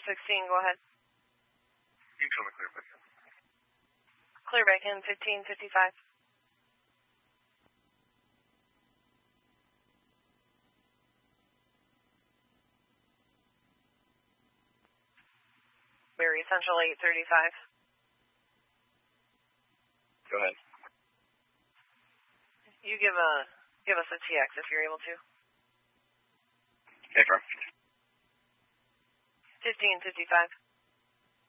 16, go ahead. You can show me clear back in. Clear back in, 1555. Barry Central 835. Go ahead. You give us a TX if you're able to. Okay, firm. 1555.